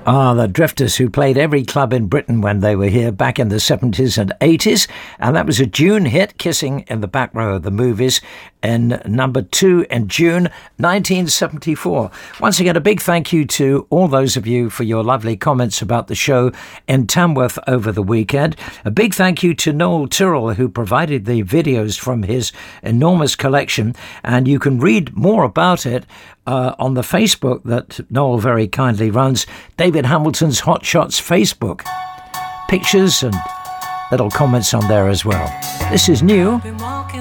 The Drifters, who played every club in Britain when they were here back in the 70s and 80s. And that was a June hit, Kissing in the Back Row of the Movies, in number 2 in June 1974. Once again, a big thank you to all those of you for your lovely comments about the show in Tamworth over the weekend. A big thank you to Noel Tyrrell, who provided the videos from his enormous collection. And you can read more about it on the Facebook that Noel very kindly runs, David Hamilton's Hot Shots Facebook. Pictures and little comments on there as well. This is new.